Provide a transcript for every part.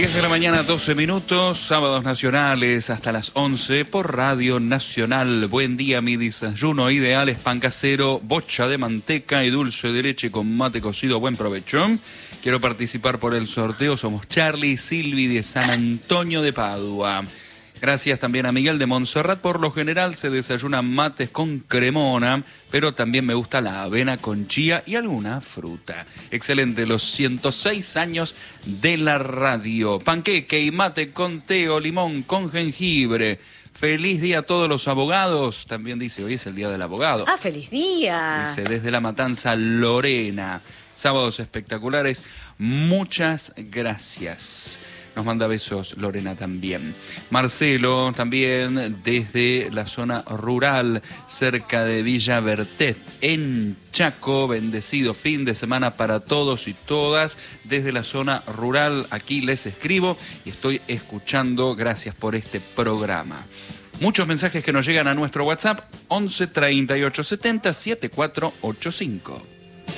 10 de la mañana, 12 minutos, sábados nacionales hasta las 11 por Radio Nacional. Buen día, mi desayuno ideal es pan casero, bocha de manteca y dulce de leche con mate cocido. Buen provecho. Quiero participar por el sorteo. Somos Charlie y Silvi de San Antonio de Padua. Gracias también a Miguel de Montserrat. Por lo general se desayunan mates con cremona, pero también me gusta la avena con chía y alguna fruta. Excelente, los 106 años de la radio. Panqueque y mate con té o limón con jengibre. Feliz día a todos los abogados. También dice, hoy es el día del abogado. ¡Ah, feliz día! Dice, desde La Matanza, Lorena. Sábados espectaculares. Muchas gracias. Nos manda besos Lorena también. Marcelo también desde la zona rural, cerca de Villa Bertet, en Chaco. Bendecido fin de semana para todos y todas. Desde la zona rural, aquí les escribo y estoy escuchando. Gracias por este programa. Muchos mensajes que nos llegan a nuestro WhatsApp, 11 38 70 7485.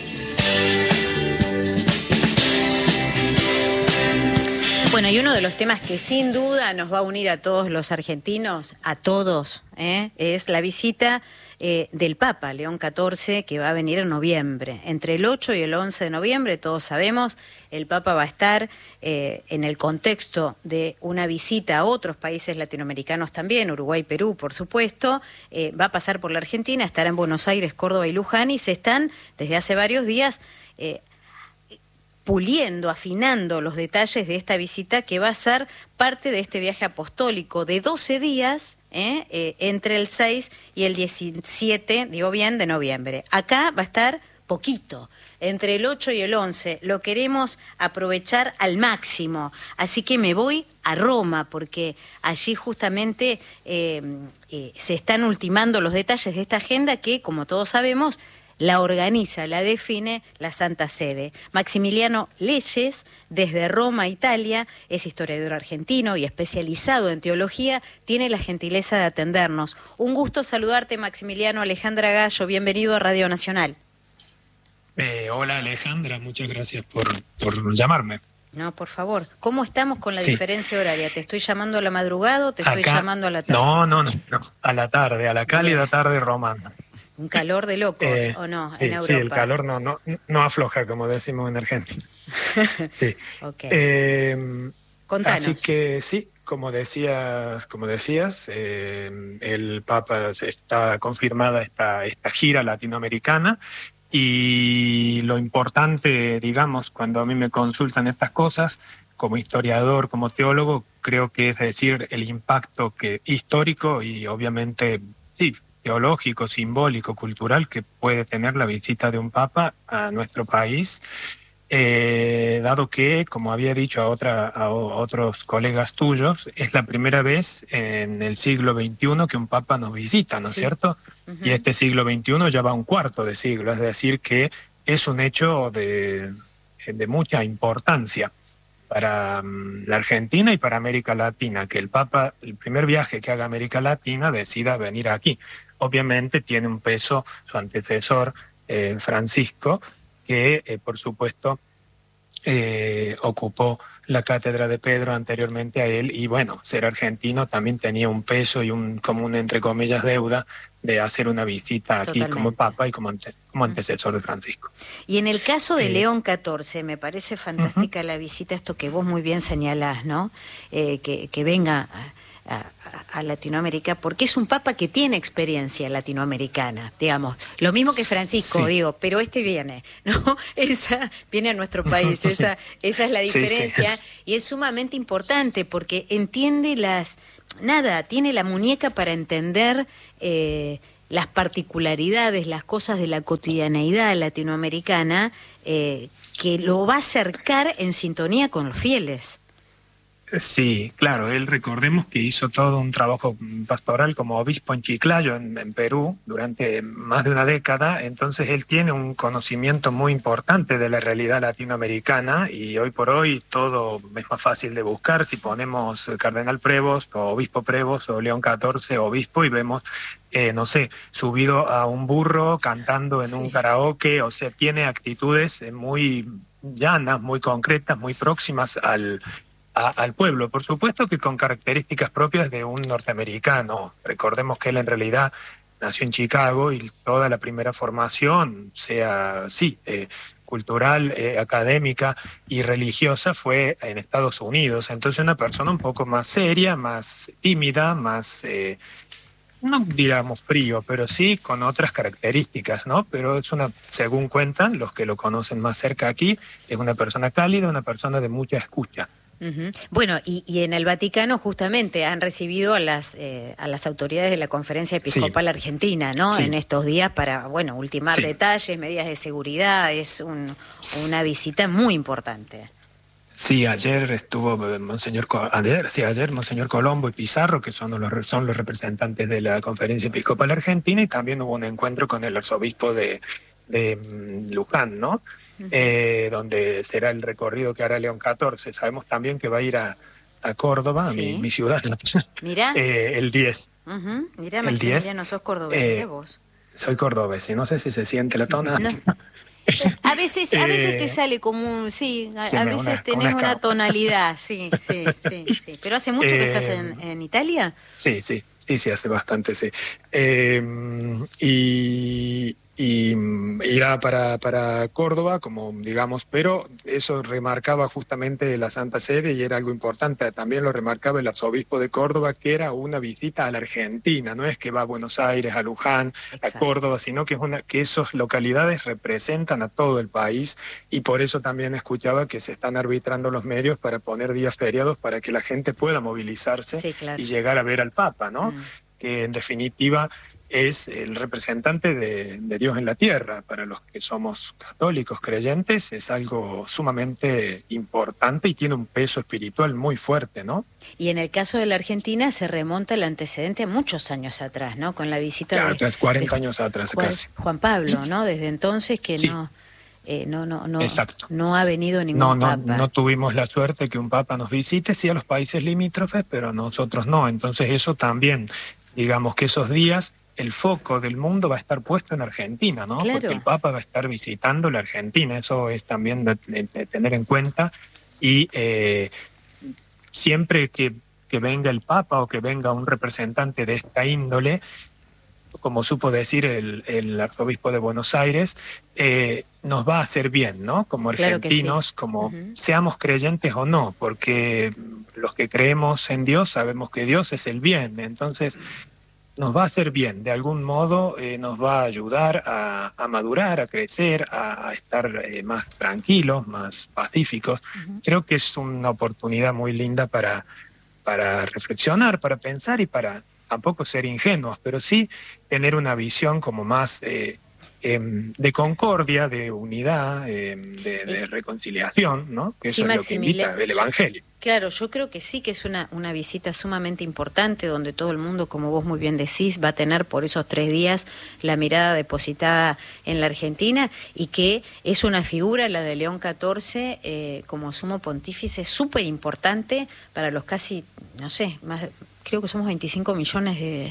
Bueno, y uno de los temas que sin duda nos va a unir a todos los argentinos, a todos, es la visita del Papa León XIV, que va a venir en noviembre. Entre el 8 y el 11 de noviembre, todos sabemos, el Papa va a estar en el contexto de una visita a otros países latinoamericanos también, Uruguay, Perú, por supuesto. Va a pasar por la Argentina, estará en Buenos Aires, Córdoba y Luján, y se están, desde hace varios días, puliendo, afinando los detalles de esta visita que va a ser parte de este viaje apostólico de 12 días, entre el 6 y el 17, digo bien, de noviembre. Acá va a estar poquito, entre el 8 y el 11. Lo queremos aprovechar al máximo, así que me voy a Roma, porque allí justamente se están ultimando los detalles de esta agenda que, como todos sabemos, la organiza, la define la Santa Sede. Maximiliano Leyes, desde Roma, Italia, es historiador argentino y especializado en teología, tiene la gentileza de atendernos. Un gusto saludarte, Maximiliano. Alejandra Gallo, bienvenido a Radio Nacional. Hola, Alejandra, muchas gracias por llamarme. No, por favor. ¿Cómo estamos con la diferencia horaria? ¿Te estoy llamando a la madrugada o te estoy llamando a la tarde? No, a la tarde, a la cálida tarde romana. Un calor de locos, ¿o no? Sí, en Europa. Sí, el calor no afloja, como decimos en Argentina. Sí. Okay. Contanos. Así que sí, como decías, el Papa está confirmada esta gira latinoamericana, y lo importante, digamos, cuando a mí me consultan estas cosas, como historiador, como teólogo, creo que es decir el impacto histórico y obviamente, sí, teológico, simbólico, cultural que puede tener la visita de un papa a nuestro país, dado que, como había dicho a otros colegas tuyos, es la primera vez en el siglo XXI que un papa nos visita, ¿no es cierto? Uh-huh. Y este siglo XXI ya va un cuarto de siglo, es decir, que es un hecho de mucha importancia para la Argentina y para América Latina, que el Papa, el primer viaje que haga a América Latina, decida venir aquí. Obviamente tiene un peso su antecesor, Francisco, que por supuesto ocupó la cátedra de Pedro anteriormente a él, y bueno, ser argentino también tenía un peso y como una, entre comillas, deuda de hacer una visita aquí. Totalmente. Como Papa y como antecesor de Francisco. Y en el caso de León XIV, me parece fantástica la visita, esto que vos muy bien señalás, ¿no? Que venga a Latinoamérica, porque es un papa que tiene experiencia latinoamericana, digamos, lo mismo que Francisco, digo, pero viene, ¿no? Viene a nuestro país, esa es la diferencia, y es sumamente importante porque entiende tiene la muñeca para entender las particularidades, las cosas de la cotidianeidad latinoamericana, que lo va a acercar en sintonía con los fieles. Sí, claro, él, recordemos que hizo todo un trabajo pastoral como obispo en Chiclayo, en Perú, durante más de una década. Entonces él tiene un conocimiento muy importante de la realidad latinoamericana, y hoy por hoy todo es más fácil de buscar. Si ponemos Cardenal Prevost o Obispo Prevost o León XIV Obispo, y vemos, subido a un burro cantando en un karaoke, o sea, tiene actitudes muy llanas, muy concretas, muy próximas al al pueblo. Por supuesto que con características propias de un norteamericano. Recordemos que él en realidad nació en Chicago y toda la primera formación, sea, sí, cultural, académica y religiosa, fue en Estados Unidos. Entonces una persona un poco más seria, más tímida, más, no digamos frío, pero sí con otras características, ¿no? Pero es una, según cuentan los que lo conocen más cerca aquí, es una persona cálida, una persona de mucha escucha. Uh-huh. Bueno, y en el Vaticano justamente han recibido a las autoridades de la Conferencia Episcopal Argentina, ¿no? Sí. En estos días para, bueno, ultimar detalles, medidas de seguridad. Es una visita muy importante. Sí, ayer estuvo Monseñor Colombo y Pizarro, que son los representantes de la Conferencia Episcopal Argentina, y también hubo un encuentro con el arzobispo de Luján, ¿no? Donde será el recorrido que hará León XIV. Sabemos también que va a ir a Córdoba, sí. mi ciudad. Mirá. El 10. Uh-huh. Mirá, el 10. Maximiliano, sos cordobés, mirá vos. Soy cordobés, y no sé si se siente la tona. No. A veces te sale como un, a veces tenés una tonalidad, sí. ¿Pero hace mucho que estás en Italia? Sí, hace bastante, sí. Y irá para Córdoba, como digamos, pero eso remarcaba justamente la Santa Sede y era algo importante. También lo remarcaba el arzobispo de Córdoba, que era una visita a la Argentina. No es que va a Buenos Aires, a Luján, exacto, a Córdoba, sino que que esas localidades representan a todo el país, y por eso también escuchaba que se están arbitrando los medios para poner días feriados para que la gente pueda movilizarse, sí, claro, y llegar a ver al Papa, ¿no? Que en definitiva es el representante de Dios en la tierra. Para los que somos católicos creyentes es algo sumamente importante y tiene un peso espiritual muy fuerte, ¿no? Y en el caso de la Argentina se remonta el antecedente a muchos años atrás, ¿no? Con la visita de 40 años atrás casi. Juan Pablo, ¿no? Desde entonces que sí, no ha venido ningún papa. No tuvimos la suerte que un papa nos visite, sí a los países limítrofes, pero nosotros no. Entonces eso también, digamos que esos días el foco del mundo va a estar puesto en Argentina, ¿no? Claro. Porque el Papa va a estar visitando la Argentina, eso es también de tener en cuenta, y siempre que venga el Papa o que venga un representante de esta índole, como supo decir el arzobispo de Buenos Aires, nos va a hacer bien, ¿no? Como argentinos, claro, como seamos creyentes o no, porque los que creemos en Dios sabemos que Dios es el bien, entonces nos va a hacer bien, de algún modo nos va a ayudar a madurar, a crecer, a estar más tranquilos, más pacíficos. Creo que es una oportunidad muy linda para reflexionar, para pensar y para tampoco ser ingenuos, pero sí tener una visión como más de concordia, de unidad, de reconciliación, ¿no? Que eso es lo que invita el Evangelio. Claro, yo creo que sí, que es una visita sumamente importante, donde todo el mundo, como vos muy bien decís, va a tener por esos 3 días la mirada depositada en la Argentina, y que es una figura, la de León XIV, como sumo pontífice, súper importante para los casi, no sé, creo que somos 25 millones de...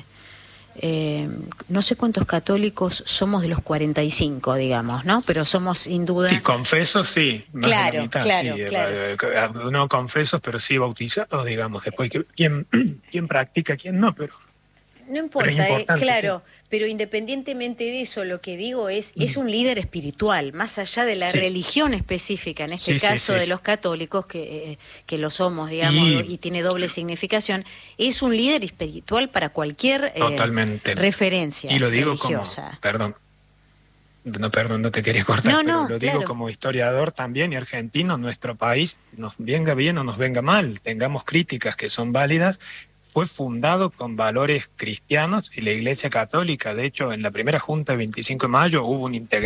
no sé cuántos católicos somos de los 45, digamos, ¿no? Pero somos sin duda... Sí, confesos, sí. Más claro, de la mitad, claro. Sí, no confesos, pero sí bautizados, digamos. Después, ¿quién practica, quién no? Pero no importa, claro, sí. Pero independientemente de eso, lo que digo es un líder espiritual, más allá de la religión específica, en este caso de los católicos, que lo somos, digamos, y tiene doble significación, es un líder espiritual para cualquier referencia y lo digo religiosa. Como, perdón, no te quería cortar, pero lo digo como historiador también y argentino, nuestro país, nos venga bien o nos venga mal, tengamos críticas que son válidas, fue fundado con valores cristianos y la Iglesia Católica. De hecho, en la primera junta de 25 de mayo hubo un integrante